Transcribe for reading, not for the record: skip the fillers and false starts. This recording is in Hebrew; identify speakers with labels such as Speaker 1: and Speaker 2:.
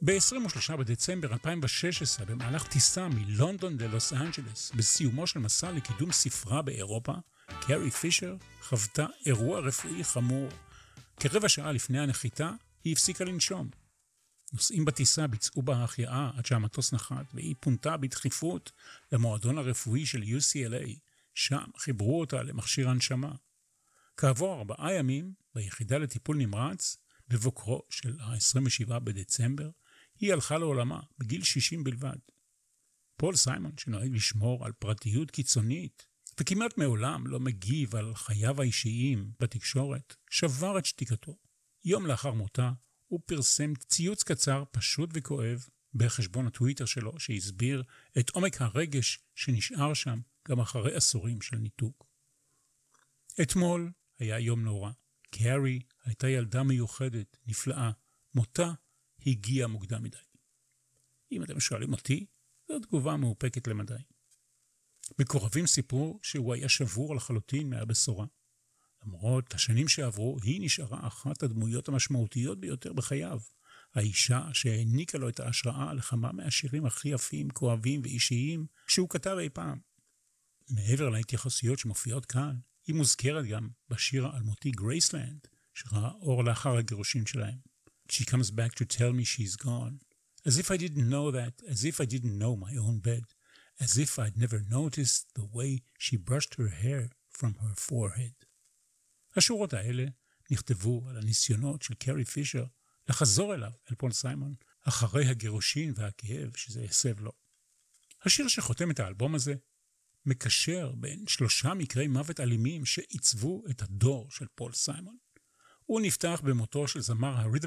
Speaker 1: ב-23 בדצמבר 2016, במהלך טיסה מלונדון ללוס אנג'לס, בסיומו של מסע לקידום ספרה באירופה, קרי פישר חוותה אירוע רפואי חמור. כרבע שעה לפני הנחיתה, היא הפסיקה לנשום. נוסעים בטיסה ביצעו בה החייאה עד שהמטוס נחת, והיא פונתה בדחיפות למועדון הרפואי של UCLA. שם חיברו אותה למכשיר הנשמה. כעבור 4 ימים, ביחידה לטיפול נמרץ, בבוקרו של ה-27 בדצמבר, היא הלכה לעולמה בגיל 60 בלבד. פול סיימון, שנוהג לשמור על פרטיות קיצונית, וכמעט מעולם לא מגיב על חייו האישיים בתקשורת, שבר את שתיקתו. יום לאחר מותה, הוא פרסם ציוץ קצר פשוט וכואב בחשבון הטוויטר שלו, שהסביר את עומק הרגש שנשאר שם גם אחרי עשורים של ניתוק. אתמול היה יום נורא. קרי הייתה ילדה מיוחדת, נפלאה. מותה הגיעה מוקדם מדי. אם אתם שואלים אותי, זו תגובה מאופקת למדי. מקורבים סיפרו שהוא היה שבור לחלוטין מהבשורה. למרות השנים שעברו, היא נשארה אחת הדמויות המשמעותיות ביותר בחייו. האישה שהעניקה לו את ההשראה לכמה מהשירים הכי יפים, כואבים ואישיים שהוא כתב אי פעם. מעבר להתייחסויות שמופיעות כאן, היא מוזכרת גם בשיר האלמותי גרייסלנד, שראה אור לאחר הגירושים שלהם. She comes back to tell me she's gone. As if I didn't know that, as if I didn't know my own bed, as if I'd never noticed the way she brushed her hair from her forehead. השורות האלה נכתבו על הניסיונות של קרי פישר לחזור אליו, אל פול סיימון, אחרי הגירושין והכאב שזה הסב לו. השיר שחותם את האלבום הזה מקשר בין 3 מקרי מוות אלימים שעיצבו את הדור של פול סיימון. הוא נפתח במותו של זמר הרית'ם